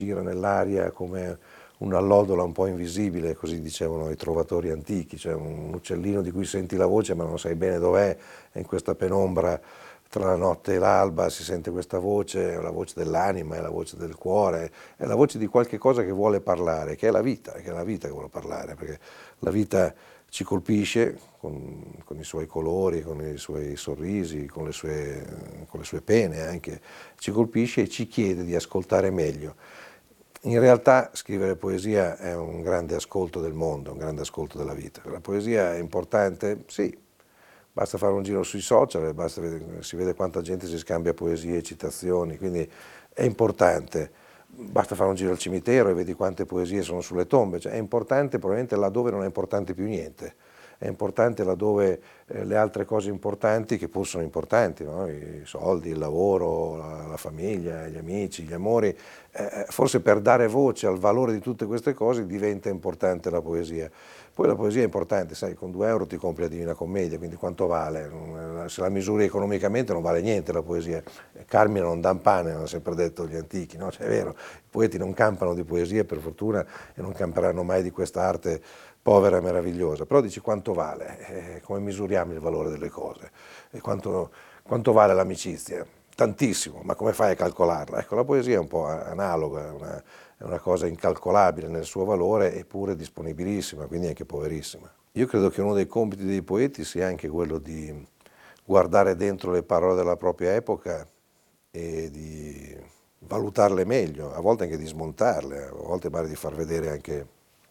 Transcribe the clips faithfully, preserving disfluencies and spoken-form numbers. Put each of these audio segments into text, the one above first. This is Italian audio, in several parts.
gira nell'aria come un'allodola un po' invisibile, così dicevano i trovatori antichi, cioè un uccellino di cui senti la voce ma non sai bene dov'è, e in questa penombra tra la notte e l'alba si sente questa voce, è la voce dell'anima, è la voce del cuore, è la voce di qualche cosa che vuole parlare, che è la vita, che è la vita che vuole parlare, perché la vita ci colpisce con, con i suoi colori, con i suoi sorrisi, con le sue, con le sue pene anche, ci colpisce e ci chiede di ascoltare meglio. In realtà scrivere poesia è un grande ascolto del mondo, un grande ascolto della vita. La poesia è importante? Sì, basta fare un giro sui social, basta vedere, si vede quanta gente si scambia poesie e citazioni, quindi è importante. Basta fare un giro al cimitero e vedi quante poesie sono sulle tombe, cioè, è importante probabilmente laddove non è importante più niente. È importante laddove eh, le altre cose importanti, che pur sono importanti, no? I soldi, il lavoro, la, la famiglia, gli amici, gli amori, eh, forse per dare voce al valore di tutte queste cose diventa importante la poesia. Poi la poesia è importante, sai, con due euro ti compri la Divina Commedia, quindi quanto vale? Se la misuri economicamente non vale niente la poesia. Carmine non dà pane, hanno sempre detto gli antichi, no? Cioè, è vero, i poeti non campano di poesia per fortuna e non camperanno mai di questa arte povera e meravigliosa, però dici quanto vale, eh, come misuriamo il valore delle cose, e quanto, quanto vale l'amicizia? Tantissimo, ma come fai a calcolarla? Ecco, la poesia è un po' analoga, è una, è una cosa incalcolabile nel suo valore eppure disponibilissima, quindi anche poverissima. Io credo che uno dei compiti dei poeti sia anche quello di guardare dentro le parole della propria epoca e di valutarle meglio, a volte anche di smontarle, a volte magari di far vedere anche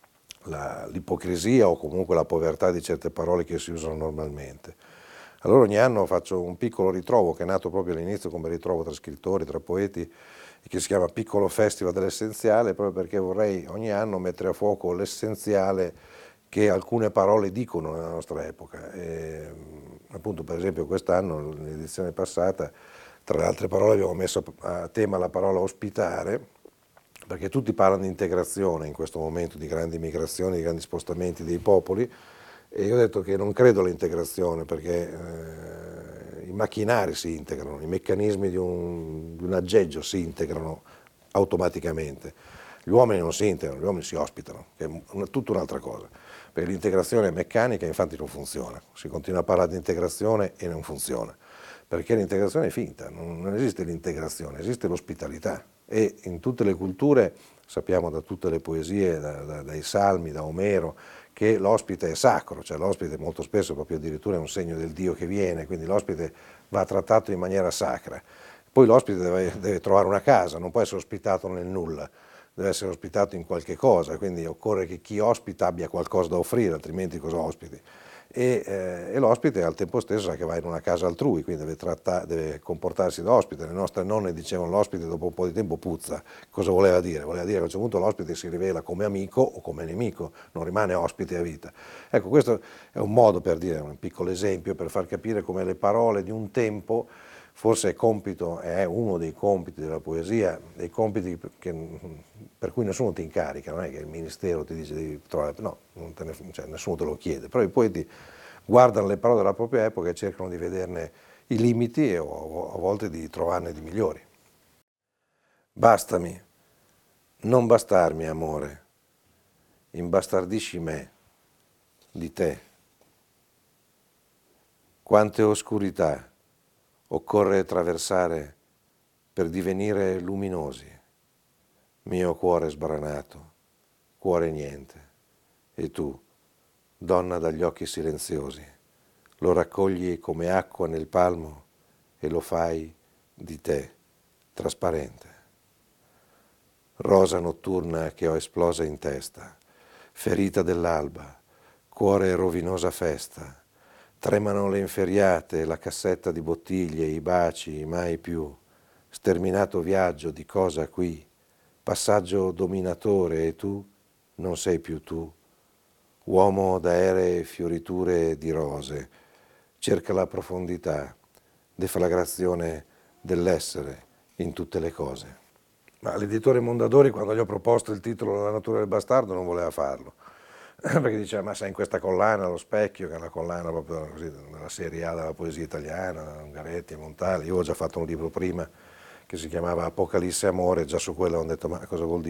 la, l'ipocrisia o comunque la povertà di certe parole che si usano normalmente. Allora ogni anno faccio un piccolo ritrovo che è nato proprio all'inizio come ritrovo tra scrittori, tra poeti, che si chiama Piccolo Festival dell'Essenziale, proprio perché vorrei ogni anno mettere a fuoco l'essenziale che alcune parole dicono nella nostra epoca. E, appunto, per esempio quest'anno, nell'edizione passata, tra le altre parole abbiamo messo a tema la parola ospitare, perché tutti parlano di integrazione in questo momento di grandi migrazioni, di grandi spostamenti dei popoli, e io ho detto che non credo all'integrazione perché eh, i macchinari si integrano, i meccanismi di un, di un aggeggio si integrano automaticamente. Gli uomini non si integrano, gli uomini si ospitano, che è una, tutta un'altra cosa. Perché l'integrazione meccanica infatti non funziona, si continua a parlare di integrazione e non funziona, perché l'integrazione è finta, non, non esiste l'integrazione, esiste l'ospitalità. E in tutte le culture, sappiamo da tutte le poesie, da, da, dai salmi, da Omero, che l'ospite è sacro, cioè l'ospite molto spesso proprio addirittura è un segno del Dio che viene, quindi l'ospite va trattato in maniera sacra. Poi l'ospite deve, deve trovare una casa, non può essere ospitato nel nulla, deve essere ospitato in qualche cosa, quindi occorre che chi ospita abbia qualcosa da offrire, altrimenti cosa ospiti? E, eh, e l'ospite al tempo stesso sa che va in una casa altrui, quindi deve, trattare, deve comportarsi da ospite. Le nostre nonne dicevano l'ospite dopo un po' di tempo puzza. Cosa voleva dire? Voleva dire che a un certo punto l'ospite si rivela come amico o come nemico, non rimane ospite a vita. Ecco, questo è un modo per dire, un piccolo esempio, per far capire come le parole di un tempo, forse è compito, è uno dei compiti della poesia, dei compiti che, per cui nessuno ti incarica, non è che il ministero ti dice di trovare, no, non te ne, cioè, nessuno te lo chiede, però i poeti guardano le parole della propria epoca e cercano di vederne i limiti e o, a volte di trovarne di migliori. Bastami, non bastarmi, amore, imbastardisci me, di te. Quante oscurità occorre attraversare per divenire luminosi, mio cuore sbranato, cuore niente, e tu, donna dagli occhi silenziosi, lo raccogli come acqua nel palmo e lo fai di te, trasparente. Rosa notturna che ho esplosa in testa, ferita dell'alba, cuore rovinosa festa, tremano le inferriate, la cassetta di bottiglie, i baci, mai più, sterminato viaggio di cosa qui, passaggio dominatore e tu non sei più tu, uomo d'aeree fioriture di rose, cerca la profondità, deflagrazione dell'essere in tutte le cose. Ma l'editore Mondadori, quando gli ho proposto il titolo La natura del bastardo, non voleva farlo, perché diceva, ma sei in questa collana, Lo Specchio, che è una collana proprio così, della serie A della poesia italiana, Ungaretti e Montale. Io ho già fatto un libro prima che si chiamava Apocalisse Amore, già su quello ho detto ma cosa vuol dire?